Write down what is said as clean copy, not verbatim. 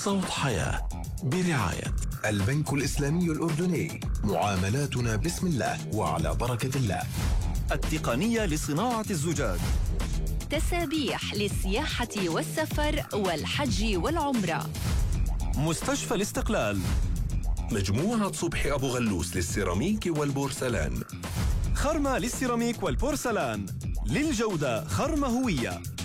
صوت حياة برعاية البنك الإسلامي الأردني، معاملاتنا بسم الله وعلى بركة الله. التقنية لصناعة الزجاج، تسابيح للسياحة والسفر والحج والعمرة، مستشفى الاستقلال، مجموعة صبحي أبو غلوس للسيراميك والبورسلان، خرمة للسيراميك والبورسلان، للجودة خرمة هوية.